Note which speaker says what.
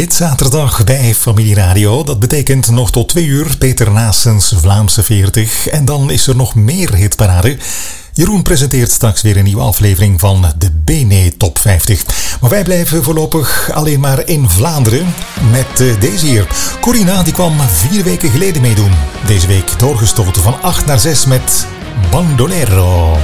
Speaker 1: Hitzaterdag bij Familie Radio. Dat betekent nog tot 2 uur Peter Naessens Vlaamse 40. En dan is er nog meer hitparade. Jeroen presenteert straks weer een nieuwe aflevering van de BNE Top 50. Maar wij blijven voorlopig alleen maar in Vlaanderen met deze hier. Corina die kwam 4 weken geleden meedoen. Deze week doorgestoten van 8 naar 6 met Bandolero.